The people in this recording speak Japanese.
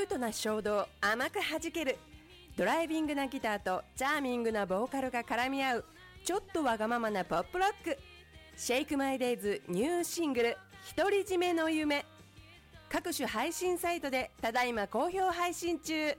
トな衝動甘く弾ける、ドライビングなギターとチャーミングなボーカルが絡み合うちょっとわがままなポップロック。シェイクマイデイズニューシングル独り占めの夢、各種配信サイトでただいま好評配信中。